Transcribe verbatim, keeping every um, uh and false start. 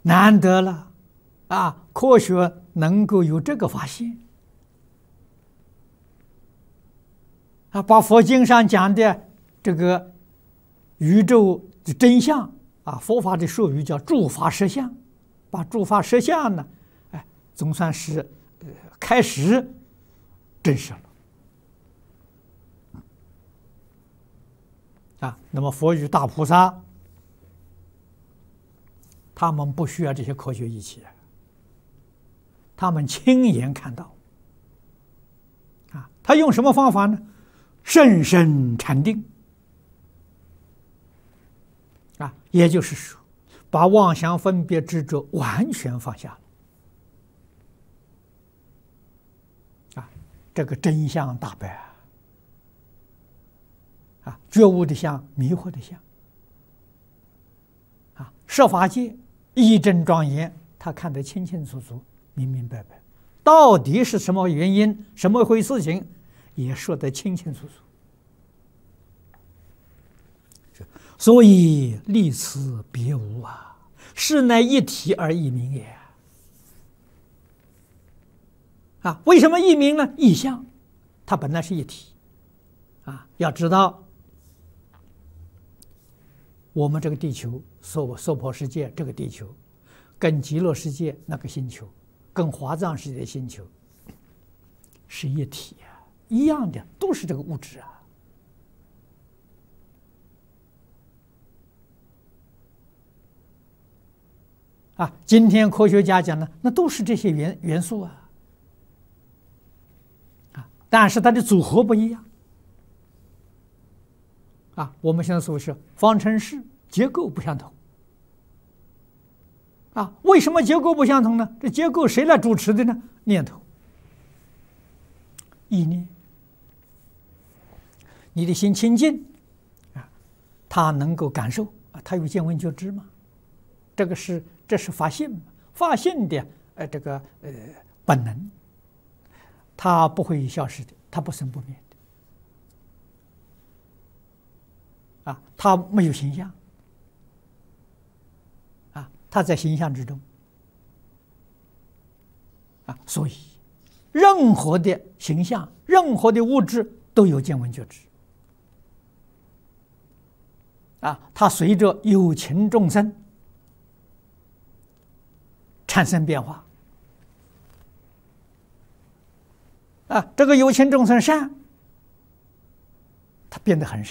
难得了啊！科学能够有这个发现啊，把佛经上讲的这个宇宙的真相啊，佛法的术语叫诸法实相，把诸法实相呢，哎，总算是呃开始证实了啊。那么佛与大菩萨，他们不需要这些科学仪器，他们亲眼看到啊。他用什么方法呢？甚深禅定啊，也就是说，把妄想分别执着完全放下了啊，这个真相大白啊，啊，觉悟的相，迷惑的相啊，设法界义正庄严，他看得清清楚楚、明明白白，到底是什么原因、什么回事情，也说得清清楚楚。所以立此别无啊，是乃一体而异名也。啊，为什么异名呢？异相，它本来是一体。啊，要知道，我们这个地球，娑娑婆世界这个地球，跟极乐世界那个星球，跟华藏世界的星球，是一体啊，一样的，都是这个物质啊。啊，今天科学家讲呢，那都是这些元元素啊，啊，但是它的组合不一样，啊，我们现在说是方程式结构不相同，啊，为什么结构不相同呢？这结构谁来主持的呢？念头、意念，你的心清净，啊，它能够感受啊，它有见闻觉知嘛，这个是。这是发性，发性的呃这个呃本能，它不会消失的，它不生不灭的，啊，它没有形象，啊，它在形象之中，啊，所以任何的形象、任何的物质都有见闻觉知，啊，它随着有情众生产生变化啊，这个有情众生善，他变得很善。